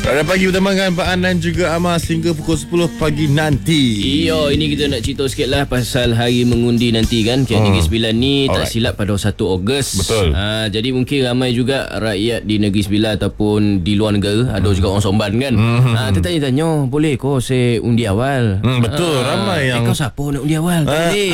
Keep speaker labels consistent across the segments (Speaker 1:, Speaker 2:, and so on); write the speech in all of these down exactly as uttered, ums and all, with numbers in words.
Speaker 1: Pada pagi bersama dengan Pak An dan juga Amas hingga pukul sepuluh pagi nanti.
Speaker 2: Iyo, ini kita nak cerita sikit lah pasal hari mengundi nanti kan. K Negeri Sembilan ni tak
Speaker 1: Alright.
Speaker 2: silap pada satu Ogos.
Speaker 1: Betul.
Speaker 2: Ha, jadi mungkin ramai juga rakyat di Negeri Sembilan ataupun di luar negara. Ada juga orang Somban kan.
Speaker 1: Mm-hmm.
Speaker 2: Ha, tertanya-tanya, boleh kau saya undi awal?
Speaker 1: Hmm, betul, ramai yang-
Speaker 2: Eh, kau siapa nak undi awal? Tak boleh.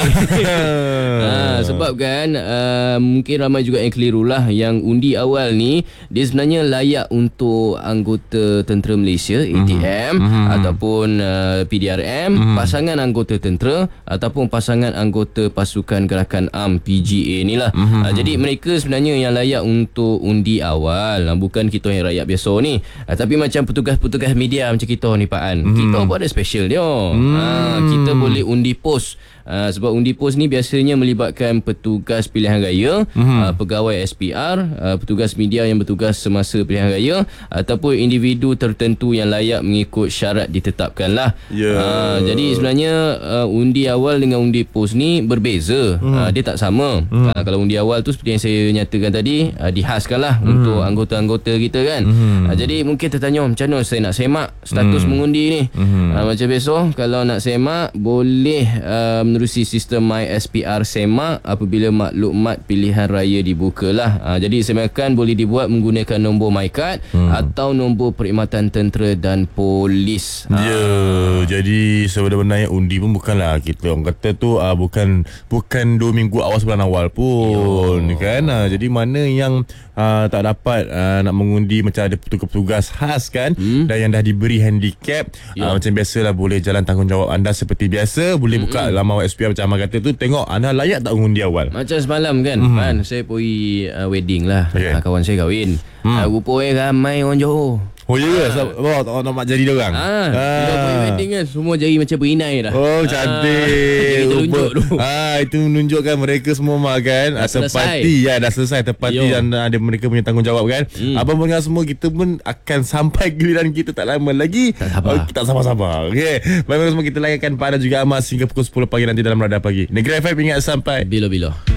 Speaker 2: ha, sebab kan uh, mungkin ramai juga yang keliru lah. Yang undi awal ni dia sebenarnya layak untuk anggota Tentera Malaysia A T M mm-hmm. ataupun uh, P D R M, mm-hmm. pasangan anggota tentera ataupun pasangan anggota pasukan gerakan A M P G A ni lah. Mm-hmm. Uh, jadi mereka sebenarnya yang layak untuk undi awal, uh, bukan kita yang rakyat biasa ni. Uh, tapi macam petugas-petugas media macam kita ni Pak An, mm-hmm. kita pun ada special dia. Mm-hmm. Uh, kita boleh undi pos. Uh, sebab undi pos ni biasanya melibatkan petugas pilihan raya, mm-hmm. uh, pegawai S P R, uh, petugas media yang bertugas semasa pilihan raya ataupun individu tertentu yang layak mengikut syarat ditetapkan lah.
Speaker 1: Yeah.
Speaker 2: Uh, jadi sebenarnya uh, undi awal dengan undi pos ni berbeza. Mm. Uh, dia tak sama. Mm. Uh, kalau undi awal tu seperti yang saya nyatakan tadi, uh, dihaskan lah mm. untuk anggota-anggota kita kan. Mm. Uh, jadi mungkin tertanya macam mana saya nak semak status mm. mengundi ni. Mm. Uh, macam biasa kalau nak semak boleh uh, menerusi sistem My S P R Semak apabila maklumat pilihan raya dibukalah. Ha, jadi semakan boleh dibuat menggunakan nombor MyCard hmm. atau nombor perkhidmatan tentera dan polis.
Speaker 1: Ya, yeah, jadi sebenarnya undi pun bukanlah kita orang kata tu uh, bukan bukan dua minggu awal sebulan awal pun. Yo. Kan. Uh, jadi mana yang uh, tak dapat uh, nak mengundi macam ada petugas-petugas khas kan hmm. dan yang dah diberi handicap, uh, macam biasalah boleh jalan tanggungjawab anda seperti biasa, boleh hmm. buka laman S P R macam Amal kata tu, tengok anda layak tak mengundi awal.
Speaker 2: Macam semalam kan, mm-hmm. kan saya pergi uh, wedding lah.
Speaker 1: Okay.
Speaker 2: Uh, kawan saya kahwin. Mm. Uh, rupanya ramai orang Johor.
Speaker 1: Oh ya ke? Oh, tak nak jadi dia orang.
Speaker 2: Ah, kita pergi wedding kan semua jadi macam berinai dah.
Speaker 1: Oh, cantik.
Speaker 2: Kita tunjuk tu.
Speaker 1: Ah, itu menunjukkan mereka semua mak kan dah tepati ya, dah selesai tepati dan ada mereka punya tanggungjawab kan. Hmm. Abang mendengar semua kita pun akan sampai giliran kita tak lama lagi.
Speaker 2: Tak sabar.
Speaker 1: Oh, tak sabar-sabar. Okey. Baik semua kita layankan pada juga Amas hingga pukul sepuluh pagi nanti dalam Radar Pagi. Negeri F M ingat sampai
Speaker 2: Bila-bila.